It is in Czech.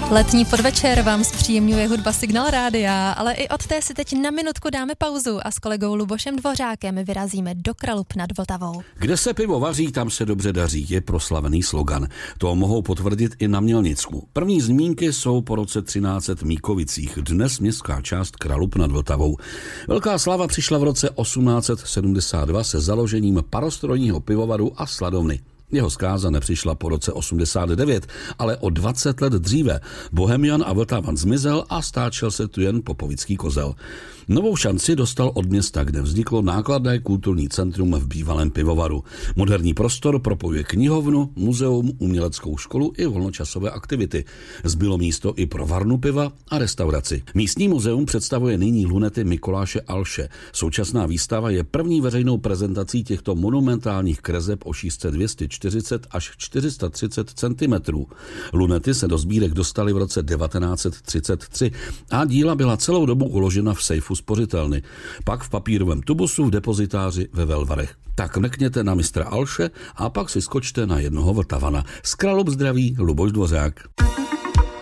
Letní podvečer vám zpříjemňuje hudba Signál Rádia, ale i od té si teď na minutku dáme pauzu a s kolegou Lubošem Dvořákem vyrazíme do Kralup nad Vltavou. Kde se pivo vaří, tam se dobře daří, je proslavený slogan. To mohou potvrdit i na Mělnicku. První zmínky jsou po roce 1300 v Míkovicích, dnes městská část Kralup nad Vltavou. Velká sláva přišla v roce 1872 se založením parostrojního pivovaru a sladovny. Jeho zkáza nepřišla po roce 89, ale o 20 let dříve. Bohemian a Vltavan zmizel a stáčel se tu jen Popovický kozel. Novou šanci dostal od města, kde vzniklo nákladné kulturní centrum v bývalém pivovaru. Moderní prostor propojuje knihovnu, muzeum, uměleckou školu i volnočasové aktivity. Zbylo místo i pro varnu piva a restauraci. Místní muzeum představuje nyní lunety Mikuláše Alše. Současná výstava je první veřejnou prezentací těchto monumentálních kreseb o šířce 240 až 430 cm. Lunety se do sbírek dostaly v roce 1933 a díla byla celou dobu uložena v sejfu spořitelny, pak v papírovém tubusu v depozitáři ve Velvarech. Tak mrkněte na mistra Alše a pak si skočte na jednoho Vltavana. Z Kralup zdraví Luboš Dvořák.